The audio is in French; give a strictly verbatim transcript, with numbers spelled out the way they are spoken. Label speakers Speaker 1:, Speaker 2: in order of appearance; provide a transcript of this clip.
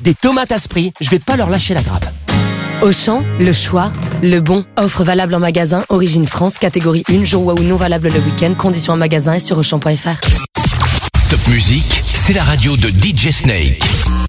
Speaker 1: des tomates à Spry, je vais pas leur lâcher la grappe.
Speaker 2: Auchan, le choix, le bon. Offre valable en magasin, origine France, catégorie un, jour ou non valable le week-end. Conditions en magasin et sur auchan point f r.
Speaker 3: Top Music, c'est la radio de D J Snake.